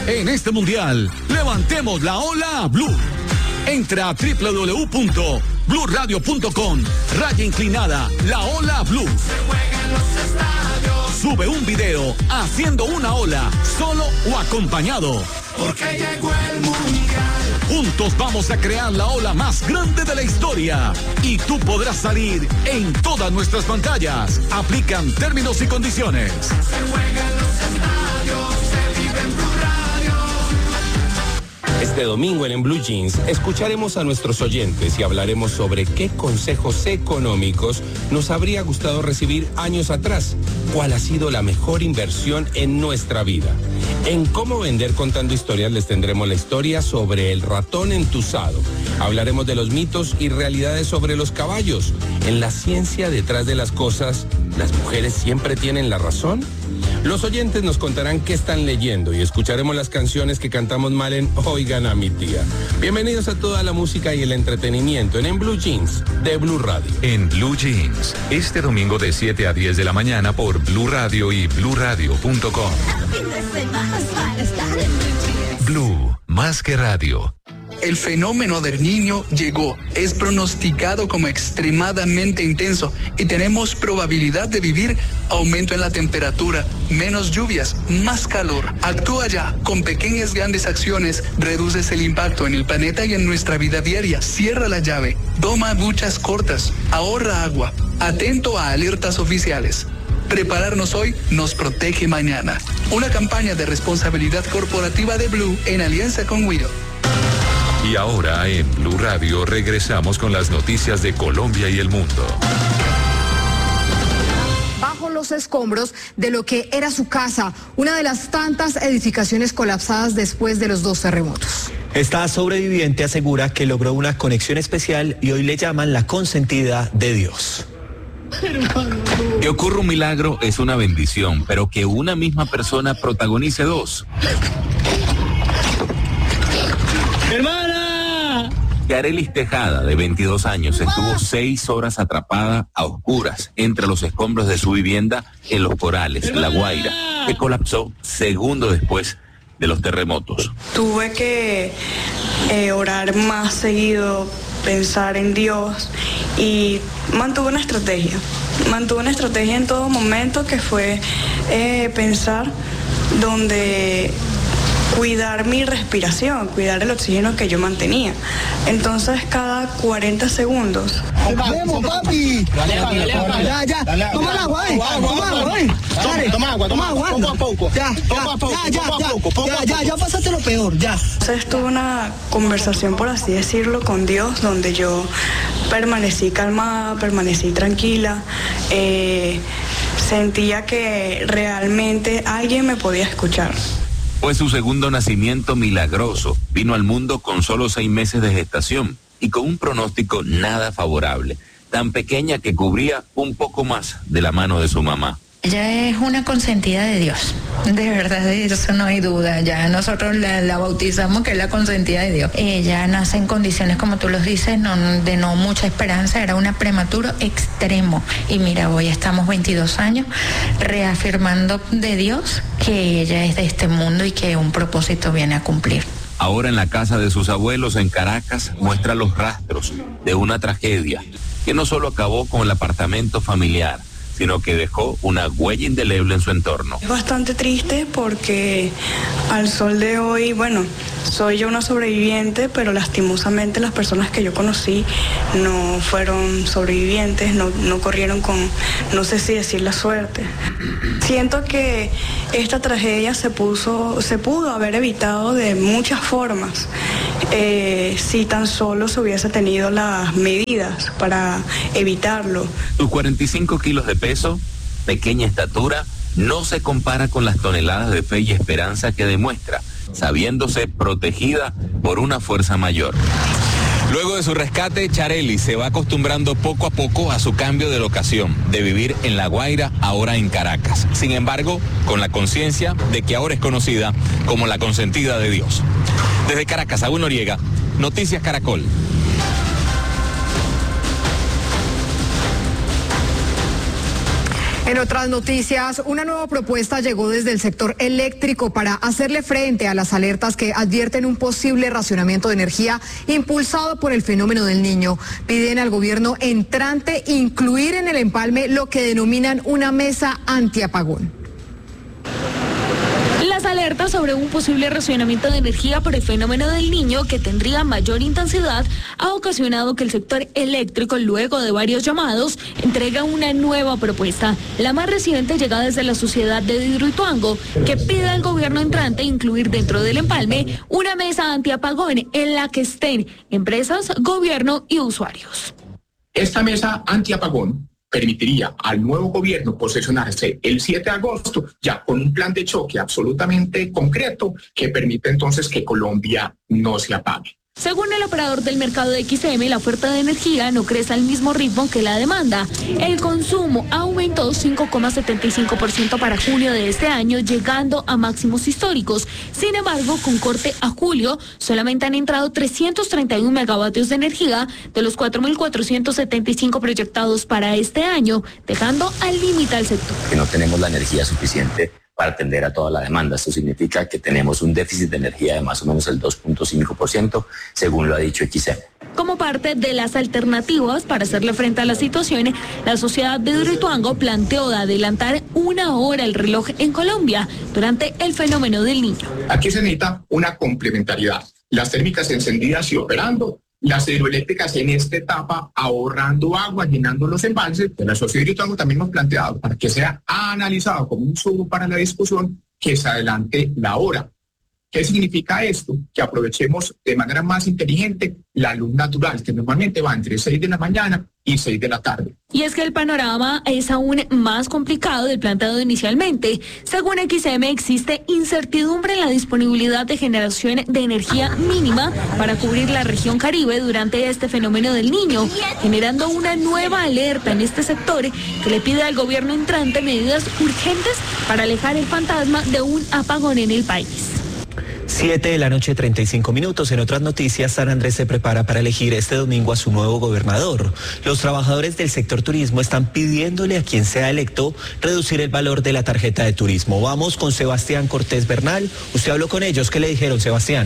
En este mundial, levantemos la ola Blue. Entra a www.bluradio.com, raya inclinada, la ola Blue. Sube un video haciendo una ola, solo o acompañado. Porque llegó el mundial. Juntos vamos a crear la ola más grande de la historia. Y tú podrás salir en todas nuestras pantallas. Aplican términos y condiciones. Se juega en los estadios, se vive en Blue Radio. Este domingo en Blue Jeans escucharemos a nuestros oyentes y hablaremos sobre qué consejos económicos nos habría gustado recibir años atrás. ¿Cuál ha sido la mejor inversión en nuestra vida? En Cómo Vender Contando Historias les tendremos la historia sobre el ratón entusado. Hablaremos de los mitos y realidades sobre los caballos. En la ciencia detrás de las cosas, ¿las mujeres siempre tienen la razón? Los oyentes nos contarán qué están leyendo y escucharemos las canciones que cantamos mal en Oigan a mi tía. Bienvenidos a toda la música y el entretenimiento en Blue Jeans de Blue Radio. En Blue Jeans, este domingo de 7 a 10 de la mañana por Blue Radio y bluradio.com. Blue, más que radio. El fenómeno del Niño llegó, es pronosticado como extremadamente intenso y tenemos probabilidad de vivir aumento en la temperatura, menos lluvias, más calor. Actúa ya, con pequeñas grandes acciones, reduces el impacto en el planeta y en nuestra vida diaria. Cierra la llave, toma duchas cortas, ahorra agua, atento a alertas oficiales. Prepararnos hoy nos protege mañana. Una campaña de responsabilidad corporativa de Blue en alianza con Wido. Y ahora en Blue Radio regresamos con las noticias de Colombia y el mundo. Bajo los escombros de lo que era su casa, una de las tantas edificaciones colapsadas después de los 2 terremotos. Esta sobreviviente asegura que logró una conexión especial y hoy le llaman la consentida de Dios. Que ocurra un milagro es una bendición, pero que una misma persona protagonice 2. ¡Hermana! Yarelis Tejada, de 22 años, estuvo 6 horas atrapada a oscuras entre los escombros de su vivienda en Los Corales, La Guaira, que colapsó segundos después de los terremotos. Tuve que orar más seguido, pensar en Dios y mantuve una estrategia en todo momento que fue pensar donde cuidar mi respiración, cuidar el oxígeno que yo mantenía. Entonces cada 40 segundos. ¡Vamos, papi! Ya. Toma el agua, Toma agua. Poco a poco. Ya pasaste lo peor, ya. Entonces tuve una conversación, por así decirlo, con Dios, donde yo permanecí calmada, permanecí tranquila. Sentía que realmente alguien me podía escuchar. Fue su segundo nacimiento milagroso. Vino al mundo con solo 6 meses de gestación y con un pronóstico nada favorable. Tan pequeña que cubría un poco más de la mano de su mamá. Ella es una consentida de Dios. De verdad, de eso no hay duda. Ya nosotros la bautizamos que es la consentida de Dios. Ella nace en condiciones, como tú los dices, de no mucha esperanza. Era un prematuro extremo. Y mira, hoy estamos 22 años reafirmando de Dios que ella es de este mundo y que un propósito viene a cumplir. Ahora en la casa de sus abuelos en Caracas muestra los rastros de una tragedia que no solo acabó con el apartamento familiar, sino que dejó una huella indeleble en su entorno. Es bastante triste porque al sol de hoy, soy yo una sobreviviente, pero lastimosamente las personas que yo conocí no fueron sobrevivientes, no corrieron con, no sé si decir la suerte. Siento que esta tragedia se pudo haber evitado de muchas formas, si tan solo se hubiese tenido las medidas para evitarlo. Sus 45 kilos de peso, pequeña estatura, no se compara con las toneladas de fe y esperanza que demuestra, sabiéndose protegida por una fuerza mayor. Luego de su rescate, Charely se va acostumbrando poco a poco a su cambio de locación, de vivir en La Guaira, ahora en Caracas. Sin embargo, con la conciencia de que ahora es conocida como la consentida de Dios. Desde Caracas, Saúl Noriega, Noticias Caracol. En otras noticias, una nueva propuesta llegó desde el sector eléctrico para hacerle frente a las alertas que advierten un posible racionamiento de energía impulsado por el fenómeno del Niño. Piden al gobierno entrante incluir en el empalme lo que denominan una mesa antiapagón. Las alertas sobre un posible racionamiento de energía por el fenómeno del Niño, que tendría mayor intensidad, ha ocasionado que el sector eléctrico, luego de varios llamados, entrega una nueva propuesta. La más reciente llega desde la Sociedad de Hidroituango, que pide al gobierno entrante incluir dentro del empalme una mesa antiapagón en la que estén empresas, gobierno y usuarios. Esta mesa antiapagón permitiría al nuevo gobierno posesionarse el 7 de agosto ya con un plan de choque absolutamente concreto que permite entonces que Colombia no se apague. Según el operador del mercado de XM, la oferta de energía no crece al mismo ritmo que la demanda. El consumo aumentó 5,75% para junio de este año, llegando a máximos históricos. Sin embargo, con corte a julio, solamente han entrado 331 megavatios de energía de los 4.475 proyectados para este año, dejando al límite al sector. Que no tenemos la energía suficiente para atender a toda la demanda. Esto significa que tenemos un déficit de energía de más o menos el 2.5%, según lo ha dicho XM. Como parte de las alternativas para hacerle frente a la situación, la Sociedad de Hidroituango planteó de adelantar 1 hora el reloj en Colombia durante el fenómeno del Niño. Aquí se necesita una complementariedad. Las térmicas encendidas y operando, las hidroeléctricas en esta etapa ahorrando agua, llenando los embalses. De la Sociedad de Hidroituango también hemos planteado para que sea analizado como un subo para la discusión que se adelante la hora. ¿Qué significa esto? Que aprovechemos de manera más inteligente la luz natural, que normalmente va entre 6 de la mañana y 6 de la tarde. Y es que el panorama es aún más complicado del planteado inicialmente. Según XM, existe incertidumbre en la disponibilidad de generación de energía mínima para cubrir la región Caribe durante este fenómeno del Niño, generando una nueva alerta en este sector que le pide al gobierno entrante medidas urgentes para alejar el fantasma de un apagón en el país. 7:35 p.m. En otras noticias, San Andrés se prepara para elegir este domingo a su nuevo gobernador. Los trabajadores del sector turismo están pidiéndole a quien sea electo reducir el valor de la tarjeta de turismo. Vamos con Sebastián Cortés Bernal. Usted habló con ellos. ¿Qué le dijeron, Sebastián?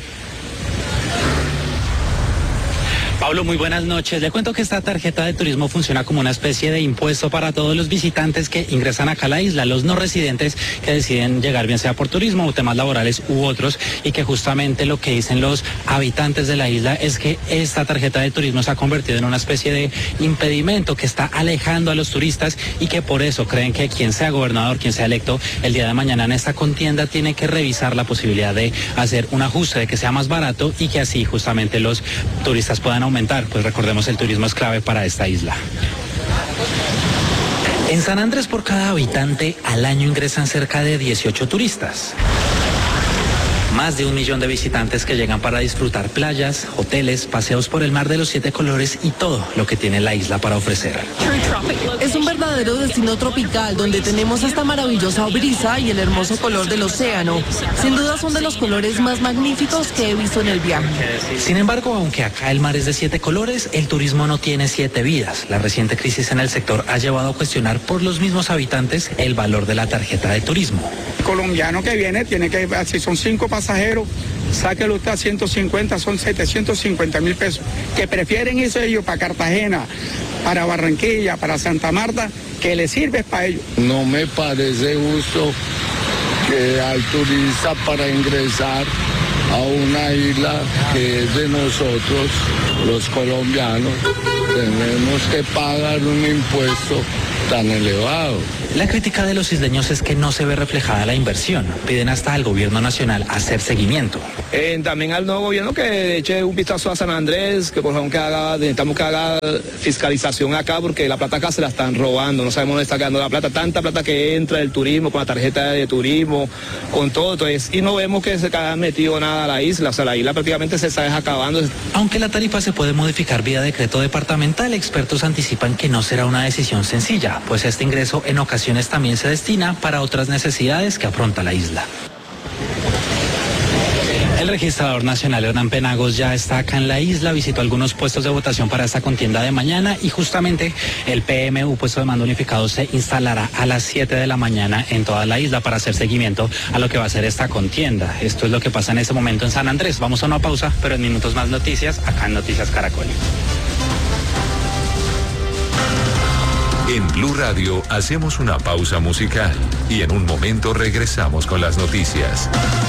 Pablo, muy buenas noches. Le cuento que esta tarjeta de turismo funciona como una especie de impuesto para todos los visitantes que ingresan acá a la isla, los no residentes que deciden llegar, bien sea por turismo o temas laborales u otros, y que justamente lo que dicen los habitantes de la isla es que esta tarjeta de turismo se ha convertido en una especie de impedimento que está alejando a los turistas y que por eso creen que quien sea gobernador, quien sea electo el día de mañana en esta contienda, tiene que revisar la posibilidad de hacer un ajuste, de que sea más barato y que así justamente los turistas puedan aumentar, pues recordemos, el turismo es clave para esta isla. En San Andrés, por cada habitante al año ingresan cerca de 18 turistas. Más de 1 millón de visitantes que llegan para disfrutar playas, hoteles, paseos por el mar de los 7 colores y todo lo que tiene la isla para ofrecer. Es un verdadero destino tropical donde tenemos esta maravillosa brisa y el hermoso color del océano. Sin duda son de los colores más magníficos que he visto en el viaje. Sin embargo, aunque acá el mar es de 7 colores, el turismo no tiene 7 vidas. La reciente crisis en el sector ha llevado a cuestionar por los mismos habitantes el valor de la tarjeta de turismo. El colombiano que viene tiene que, si son 5 pasajeros, sáquelo usted a 150, son 750.000 pesos. Que prefieren irse ellos para Cartagena, para Barranquilla, para Santa Marta, que les sirve para ellos. No me parece justo que al turista, para ingresar a una isla que es de nosotros, los colombianos, tenemos que pagar un impuesto tan elevado. La crítica de los isleños es que no se ve reflejada la inversión. Piden hasta al gobierno nacional hacer seguimiento. También al nuevo gobierno que eche un vistazo a San Andrés, que por favor necesitamos que haga fiscalización acá, porque la plata acá se la están robando, no sabemos dónde está quedando la plata, tanta plata que entra del turismo, con la tarjeta de turismo, con todo, entonces, y no vemos que se haya metido nada a la isla, o sea, la isla prácticamente se está desacabando. Aunque la tarifa se puede modificar vía decreto departamental, expertos anticipan que no será una decisión sencilla, pues este ingreso en ocasiones también se destina para otras necesidades que afronta la isla. El registrador nacional Hernán Penagos ya está acá en la isla, visitó algunos puestos de votación para esta contienda de mañana y justamente el PMU, puesto de mando unificado, se instalará a las 7 de la mañana en toda la isla para hacer seguimiento a lo que va a ser esta contienda. Esto es lo que pasa en este momento en San Andrés. Vamos a una pausa, pero en minutos más noticias, acá en Noticias Caracol. En Blue Radio hacemos una pausa musical y en un momento regresamos con las noticias.